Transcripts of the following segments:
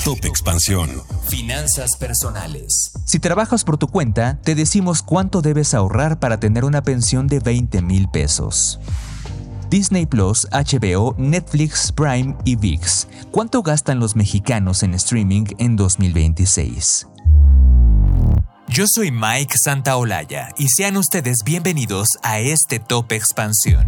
Top Expansión. Finanzas personales. Si trabajas por tu cuenta, te decimos cuánto debes ahorrar para tener una pensión de 20,000 pesos. Disney Plus, HBO, Netflix, Prime y ViX. ¿Cuánto gastan los mexicanos en streaming en 2026? Yo soy Mike Santaolalla y sean ustedes bienvenidos a este Top Expansión.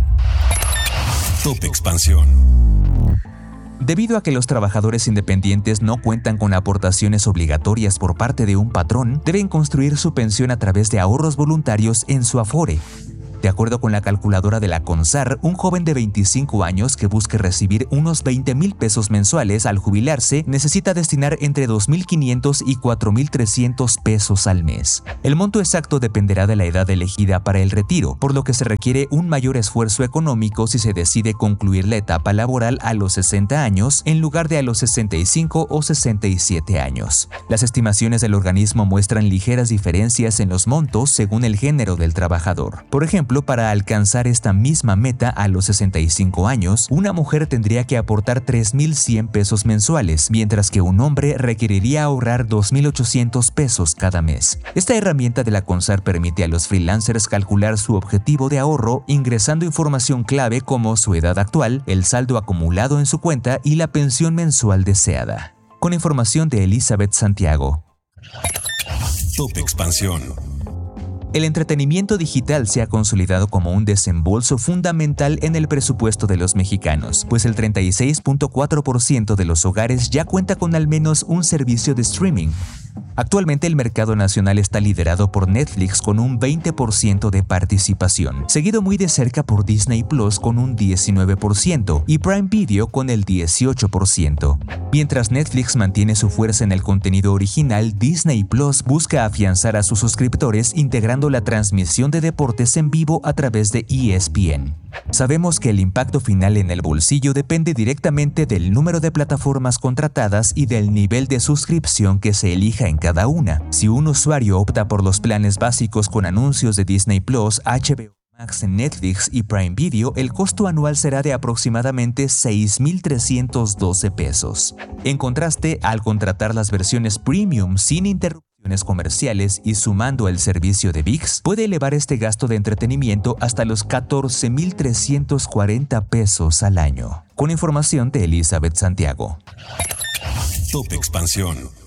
Top Expansión. Debido a que los trabajadores independientes no cuentan con aportaciones obligatorias por parte de un patrón, deben construir su pensión a través de ahorros voluntarios en su Afore. De acuerdo con la calculadora de la CONSAR, un joven de 25 años que busque recibir unos 20,000 pesos mensuales al jubilarse necesita destinar entre 2,500 y 4,300 pesos al mes. El monto exacto dependerá de la edad elegida para el retiro, por lo que se requiere un mayor esfuerzo económico si se decide concluir la etapa laboral a los 60 años en lugar de a los 65 o 67 años. Las estimaciones del organismo muestran ligeras diferencias en los montos según el género del trabajador. Por ejemplo, para alcanzar esta misma meta a los 65 años, una mujer tendría que aportar 3,100 pesos mensuales, mientras que un hombre requeriría ahorrar 2,800 pesos cada mes. Esta herramienta de la CONSAR permite a los freelancers calcular su objetivo de ahorro ingresando información clave como su edad actual, el saldo acumulado en su cuenta y la pensión mensual deseada. Con información de Elizabeth Santiago. Top Expansión. El entretenimiento digital se ha consolidado como un desembolso fundamental en el presupuesto de los mexicanos, pues el 36.4% de los hogares ya cuenta con al menos un servicio de streaming. Actualmente el mercado nacional está liderado por Netflix con un 20% de participación, seguido muy de cerca por Disney Plus con un 19% y Prime Video con el 18%. Mientras Netflix mantiene su fuerza en el contenido original, Disney Plus busca afianzar a sus suscriptores integrando la transmisión de deportes en vivo a través de ESPN. Sabemos que el impacto final en el bolsillo depende directamente del número de plataformas contratadas y del nivel de suscripción que se elija en cada una. Si un usuario opta por los planes básicos con anuncios de Disney Plus, HBO Max, Netflix y Prime Video, el costo anual será de aproximadamente 6,312 pesos. En contraste, al contratar las versiones premium sin interrupciones comerciales y sumando el servicio de ViX, puede elevar este gasto de entretenimiento hasta los 14,340 pesos al año. Con información de Elizabeth Santiago. Top Expansión.